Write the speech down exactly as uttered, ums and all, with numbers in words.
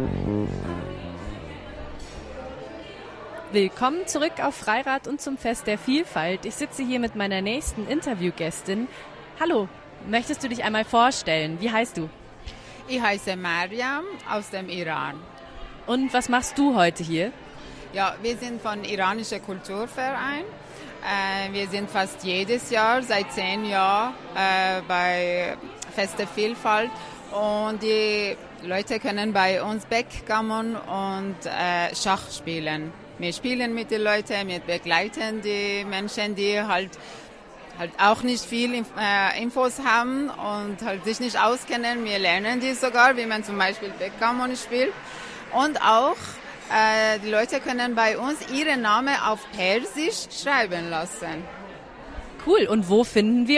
Willkommen zurück auf Freirad und zum Fest der Vielfalt. Ich sitze hier mit meiner nächsten Interviewgästin. Hallo, möchtest du dich einmal vorstellen? Wie heißt du? Ich heiße Mariam aus dem Iran. Und was machst du heute hier? Ja, wir sind von iranischer Kulturverein. Äh, wir sind fast jedes Jahr, seit zehn Jahren, äh, bei Fest der Vielfalt. Und die Leute können bei uns Backgammon und äh, Schach spielen. Wir spielen mit den Leuten, wir begleiten die Menschen, die halt, halt auch nicht viel äh, Infos haben und halt sich nicht auskennen. Wir lernen die sogar, wie man zum Beispiel Backgammon spielt. Und auch äh, die Leute können bei uns ihren Namen auf Persisch schreiben lassen. Cool, und wo finden wir